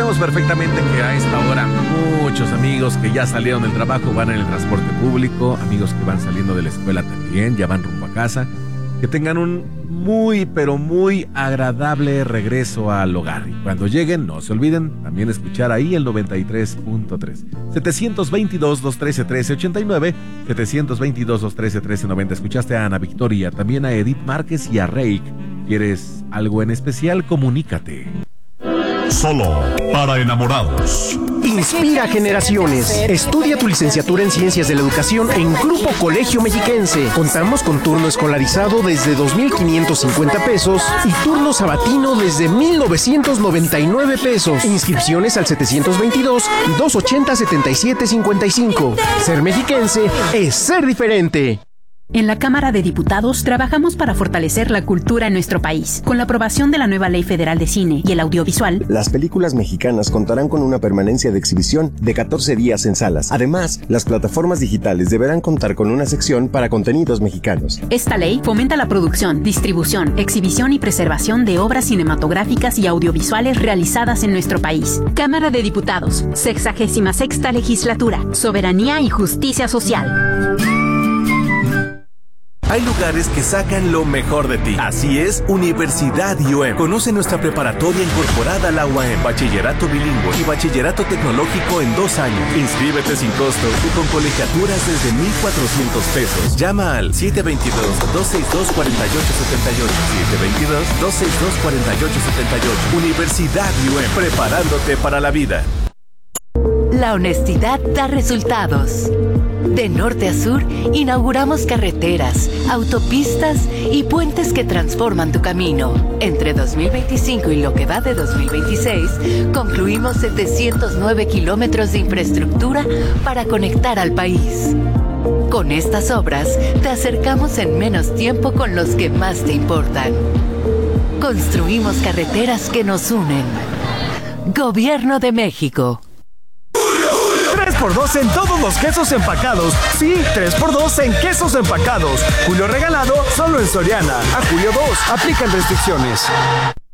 Sabemos perfectamente que a esta hora muchos amigos que ya salieron del trabajo van en el transporte público, amigos que van saliendo de la escuela también, ya van rumbo a casa, que tengan un muy pero muy agradable regreso al hogar. Y cuando lleguen, no se olviden también escuchar ahí el 93.3. 722-213-1389, 722-213-1390. Escuchaste a Ana Victoria, también a Edith Márquez y a Reik. ¿Quieres algo en especial? Comunícate. Solo para enamorados. Inspira generaciones. Estudia tu licenciatura en Ciencias de la Educación en Grupo Colegio Mexiquense. Contamos con turno escolarizado desde 2,550 pesos y turno sabatino desde 1,999 pesos. Inscripciones al 722-280-7755. Ser mexiquense es ser diferente. En la Cámara de Diputados trabajamos para fortalecer la cultura en nuestro país. Con la aprobación de la nueva Ley Federal de Cine y el Audiovisual, las películas mexicanas contarán con una permanencia de exhibición de 14 días en salas. Además, las plataformas digitales deberán contar con una sección para contenidos mexicanos. Esta ley fomenta la producción, distribución, exhibición y preservación de obras cinematográficas y audiovisuales realizadas en nuestro país. Cámara de Diputados, 66ª Legislatura, Soberanía y Justicia Social. Hay lugares que sacan lo mejor de ti. Así es, Universidad IUEM. Conoce nuestra preparatoria incorporada a la UAM, bachillerato bilingüe y bachillerato tecnológico en 2 años. Inscríbete sin costo y con colegiaturas desde 1,400 pesos. Llama al 722-262-4878. 722-262-4878. Universidad IUEM, preparándote para la vida. La honestidad da resultados. De norte a sur, inauguramos carreteras, autopistas y puentes que transforman tu camino. Entre 2025 y lo que va de 2026, concluimos 709 kilómetros de infraestructura para conectar al país. Con estas obras, te acercamos en menos tiempo con los que más te importan. Construimos carreteras que nos unen. Gobierno de México. 3x2 en todos los quesos empacados. Sí, 3x2 en quesos empacados. Julio regalado solo en Soriana. A julio 2. Aplican restricciones.